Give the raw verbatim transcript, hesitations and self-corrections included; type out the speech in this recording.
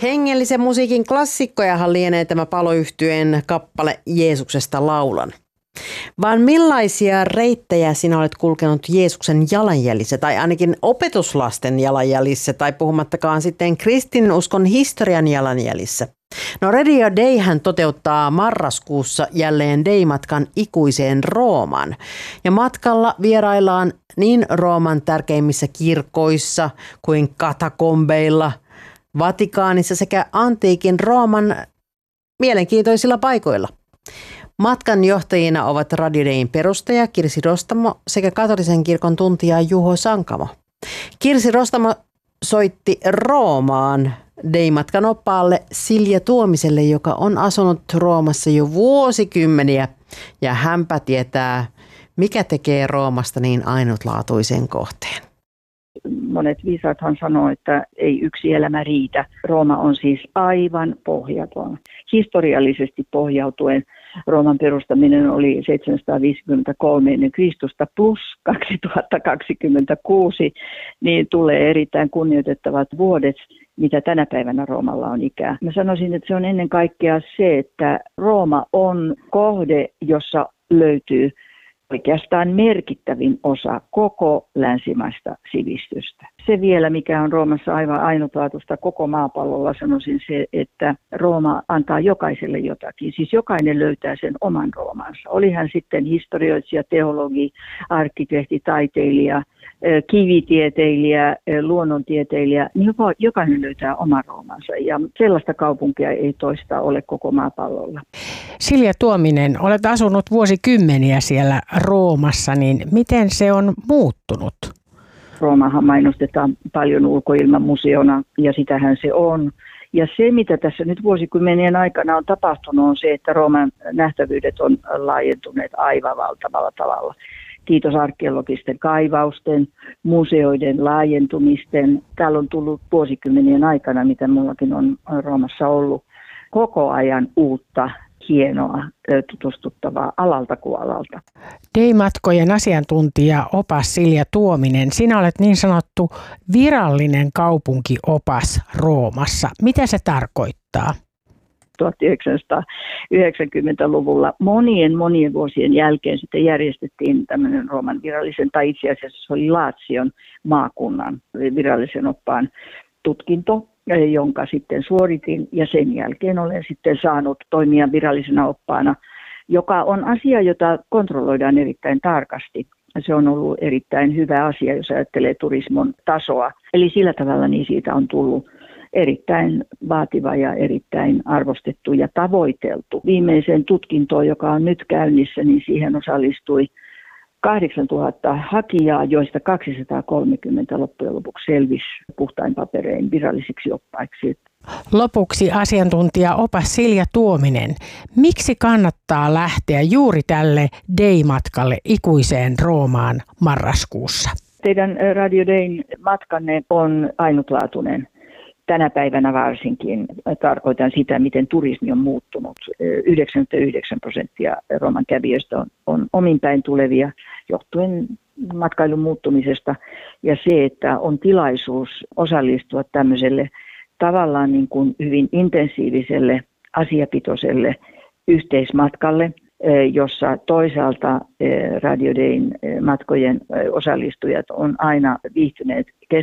Hengellisen musiikin klassikkojahan lienee tämä Palo-yhtyeen kappale Jeesuksesta laulan. Vaan millaisia reittejä sinä olet kulkenut Jeesuksen jalanjäljissä tai ainakin opetuslasten jalanjäljissä tai puhumattakaan sitten kristinuskon historian jalanjäljissä? No Radio Dayhän toteuttaa marraskuussa jälleen Day-matkan ikuiseen Roomaan. Ja matkalla vieraillaan niin Rooman tärkeimmissä kirkoissa kuin katakombeilla, Vatikaanissa sekä antiikin Rooman mielenkiintoisilla paikoilla. Matkan johtajina ovat Radio Dayn perustaja Kirsi Rostamo sekä katolisen kirkon tuntija Juho Sankamo. Kirsi Rostamo soitti Roomaan Day-matkan oppaalle Silja Tuomiselle, joka on asunut Roomassa jo vuosikymmeniä ja hänpä tietää, mikä tekee Roomasta niin ainutlaatuisen kohteen. Monet viisaathan sanoo, että ei yksi elämä riitä. Rooma on siis aivan pohjaton. Historiallisesti pohjautuen Rooman perustaminen oli seitsemänsataaviisikymmentäkolme ennen Kristusta plus kaksituhattakaksikymmentäkuusi, niin tulee erittäin kunnioitettavat vuodet, mitä tänä päivänä Roomalla on ikää. Mä sanoisin, että se on ennen kaikkea se, että Rooma on kohde, jossa löytyy oikeastaan merkittävin osa koko länsimaista sivistystä. Se vielä, mikä on Roomassa aivan ainutlaatuista koko maapallolla, sanoisin se, että Rooma antaa jokaiselle jotakin. Siis jokainen löytää sen oman Roomansa. Oli hän sitten historioitsija, teologi, arkkitehti, taiteilija, kivitieteilijä, luonnontieteilijä, niin jokainen löytää oman Roomansa. Ja sellaista kaupunkia ei toista ole koko maapallolla. Silja Tuominen, olet asunut vuosikymmeniä siellä Roomassa, niin miten se on muuttunut? Roomahan mainostetaan paljon ulkoilmamuseona ja sitähän se on. Ja se, mitä tässä nyt vuosikymmenien aikana on tapahtunut, on se, että Rooman nähtävyydet on laajentuneet aivan valtavalla tavalla. Kiitos arkeologisten kaivausten, museoiden laajentumisten. Täällä on tullut vuosikymmenien aikana, mitä mullakin on Roomassa ollut, koko ajan uutta, hienoa, tutustuttavaa alalta kuin alalta. Day-matkojen asiantuntija opas Silja Tuominen, sinä olet niin sanottu virallinen kaupunkiopas Roomassa. Mitä se tarkoittaa? tuhatyhdeksänsataayhdeksänkymmentäluvulla monien monien vuosien jälkeen sitten järjestettiin tämmöinen Rooman virallisen, tai itse asiassa se oli Lazion maakunnan virallisen oppaan tutkinto, jonka sitten suoritin, ja sen jälkeen olen sitten saanut toimia virallisena oppaana, joka on asia, jota kontrolloidaan erittäin tarkasti. Se on ollut erittäin hyvä asia, jos ajattelee turismon tasoa. Eli sillä tavalla niin siitä on tullut erittäin vaativa ja erittäin arvostettu ja tavoiteltu. Viimeiseen tutkintoon, joka on nyt käynnissä, niin siihen osallistui kahdeksantuhatta hakijaa, joista kaksisataakolmekymmentä loppujen lopuksi selvisi puhtain paperein virallisiksi oppaiksi. Lopuksi asiantuntija opas Silja Tuominen. Miksi kannattaa lähteä juuri tälle Day-matkalle ikuiseen Roomaan marraskuussa? Teidän Radio Dayn matkanne on ainutlaatuinen. Tänä päivänä varsinkin tarkoitan sitä, miten turismi on muuttunut. yhdeksänkymmentäyhdeksän prosenttia Rooman kävijöistä on, on ominpäin tulevia johtuen matkailun muuttumisesta. Ja se, että on tilaisuus osallistua tämmöiselle tavallaan niin kuin hyvin intensiiviselle, asiapitoiselle yhteismatkalle, jossa toisaalta Radio Dayn matkojen osallistujat on aina viihtyneet